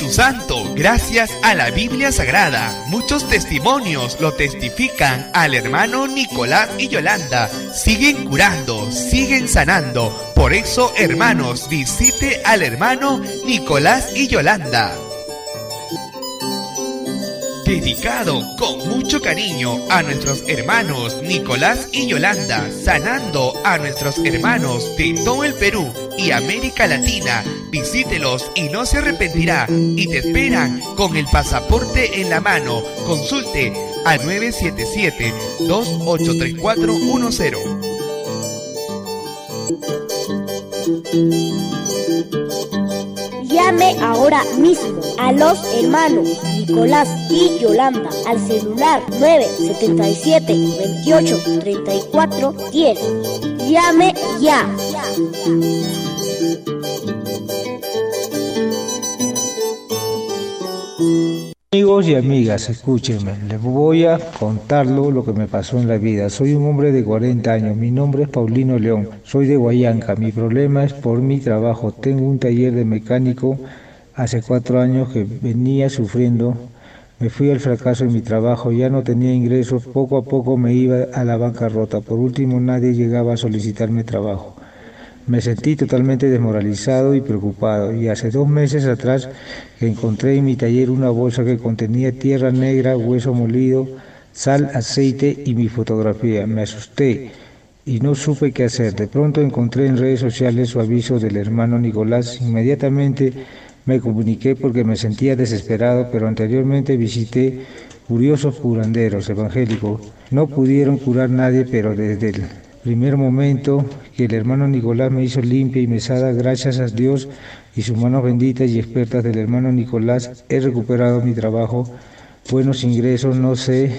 Espíritu Santo, gracias a la Biblia Sagrada. Muchos testimonios lo testifican al hermano Nicolás y Yolanda. Siguen curando, siguen sanando. Por eso, hermanos, visite al hermano Nicolás y Yolanda. Dedicado con mucho cariño a nuestros hermanos Nicolás y Yolanda, sanando a nuestros hermanos de todo el Perú y América Latina. Visítelos y no se arrepentirá, y te esperan con el pasaporte en la mano. Consulte al 977-283410. Llame ahora mismo a los hermanos Nicolás y Yolanda al celular 977-283410. Llame ya. Amigos y amigas, escúchenme, les voy a contar lo que me pasó en la vida. Soy un hombre de 40 años, mi nombre es Paulino León, soy de Huallanca. Mi problema es por mi trabajo. Tengo un taller de mecánico hace 4 años que venía sufriendo. Me fui al fracaso en mi trabajo, ya no tenía ingresos, poco a poco me iba a la bancarrota. Por último, nadie llegaba a solicitarme trabajo. Me sentí totalmente desmoralizado y preocupado, y hace 2 meses atrás encontré en mi taller una bolsa que contenía tierra negra, hueso molido, sal, aceite y mi fotografía. Me asusté y no supe qué hacer. De pronto encontré en redes sociales su aviso del hermano Nicolás. Inmediatamente me comuniqué porque me sentía desesperado, pero anteriormente visité curiosos curanderos evangélicos. No pudieron curar nadie, pero desde el primer momento que el hermano Nicolás me hizo limpia y mesada, gracias a Dios y sus manos benditas y expertas del hermano Nicolás, he recuperado mi trabajo, buenos ingresos, no sé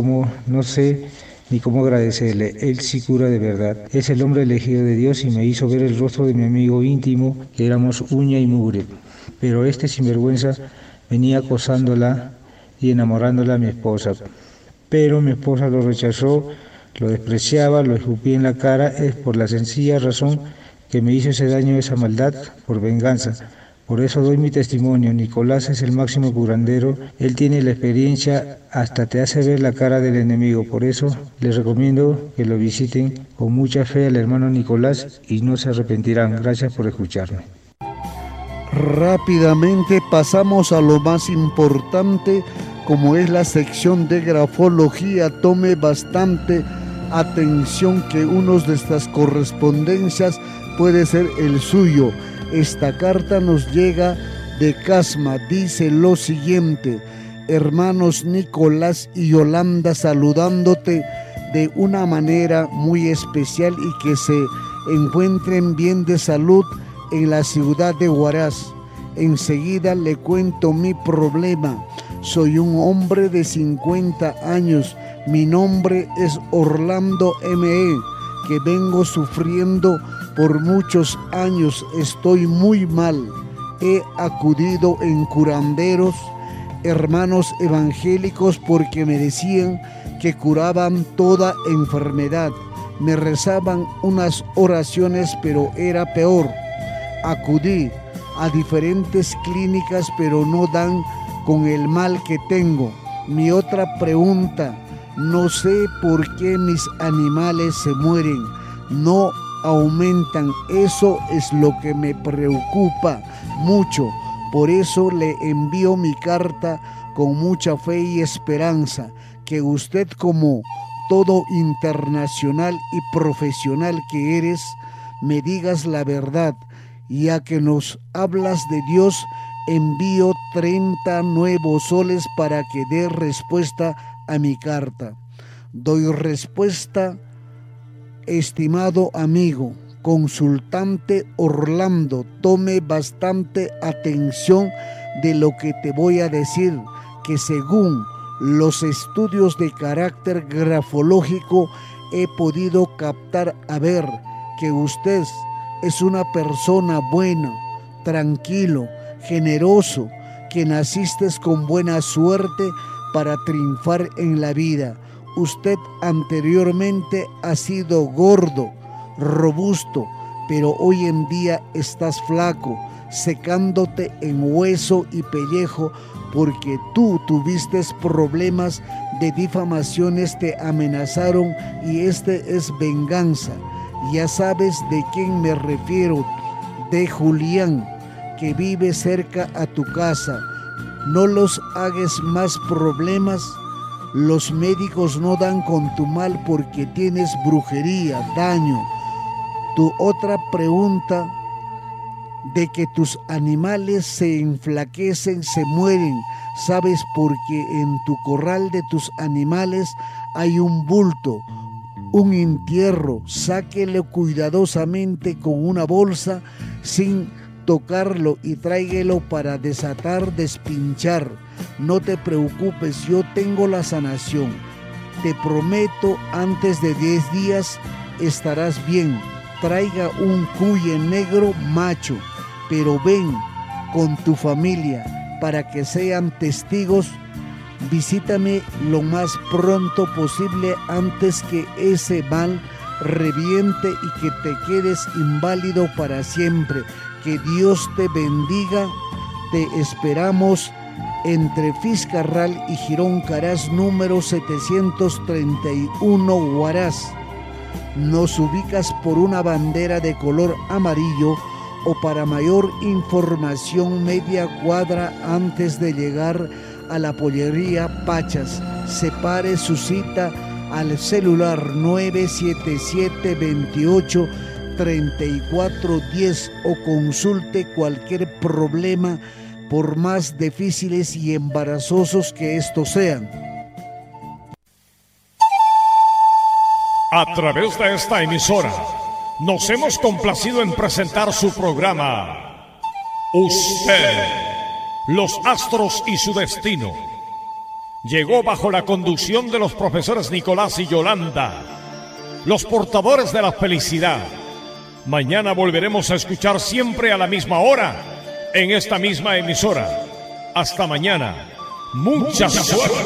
ni cómo agradecerle. Él sí cura de verdad. Es el hombre elegido de Dios y me hizo ver el rostro de mi amigo íntimo, que éramos uña y mugre. Pero este sinvergüenza venía acosándola y enamorándola a mi esposa. Pero mi esposa lo rechazó, lo despreciaba, lo escupí en la cara. Es por la sencilla razón que me hizo ese daño, esa maldad, por venganza. Por eso doy mi testimonio. Nicolás es el máximo curandero, él tiene la experiencia, hasta te hace ver la cara del enemigo. Por eso les recomiendo que lo visiten con mucha fe al hermano Nicolás y no se arrepentirán. Gracias por escucharme. Rápidamente pasamos a lo más importante, como es la sección de grafología. Tome bastante atención que uno de estas correspondencias puede ser el suyo. Esta carta nos llega de Casma, dice lo siguiente: hermanos Nicolás y Yolanda, saludándote de una manera muy especial y que se encuentren bien de salud en la ciudad de Huaraz. Enseguida le cuento mi problema. Soy un hombre de 50 años, mi nombre es Orlando M.E., que vengo sufriendo por muchos años, estoy muy mal. He acudido en curanderos, hermanos evangélicos, porque me decían que curaban toda enfermedad. Me rezaban unas oraciones, pero era peor. Acudí a diferentes clínicas, pero no dan con el mal que tengo. Mi otra pregunta: no sé por qué mis animales se mueren, no aumentan. Eso es lo que me preocupa mucho. Por eso le envío mi carta con mucha fe y esperanza, que usted, como todo internacional y profesional que eres, me digas la verdad. Ya que nos hablas de Dios, envío 30 nuevos soles para que dé respuesta a mi carta. Doy respuesta: estimado amigo, consultante Orlando, tome bastante atención de lo que te voy a decir, que según los estudios de carácter grafológico he podido captar a ver que usted es una persona buena, tranquilo, generoso, que naciste con buena suerte para triunfar en la vida. Usted anteriormente ha sido gordo, robusto, pero hoy en día estás flaco, secándote en hueso y pellejo, porque tú tuviste problemas de difamaciones, te amenazaron y este es venganza. Ya sabes de quién me refiero, de Julián, que vive cerca a tu casa. No los hagas más problemas. Los médicos no dan con tu mal porque tienes brujería, daño. Tu otra pregunta, de que tus animales se enflaquecen, se mueren. ¿Sabes? Porque en tu corral de tus animales hay un bulto, un entierro. Sáquelo cuidadosamente con una bolsa sin tocarlo y tráiguelo para desatar, despinchar. No te preocupes, yo tengo la sanación. Te prometo, antes de 10 días estarás bien. Traiga un cuye negro macho, pero ven con tu familia para que sean testigos. Visítame lo más pronto posible antes que ese mal reviente y que te quedes inválido para siempre. Que Dios te bendiga. Te esperamos entre Fiscarral y Girón Caraz, número 731, Huaraz. Nos ubicas por una bandera de color amarillo o para mayor información media cuadra antes de llegar a la pollería Pachas. Separe su cita al celular 977-28-3410 o consulte cualquier problema, por más difíciles y embarazosos que estos sean. A través de esta emisora, nos hemos complacido en presentar su programa Usted, los astros y su destino. Llegó bajo la conducción de los profesores Nicolás y Yolanda, los portadores de la felicidad. Mañana volveremos a escuchar siempre a la misma hora, en esta misma emisora. Hasta mañana. Mucha suerte.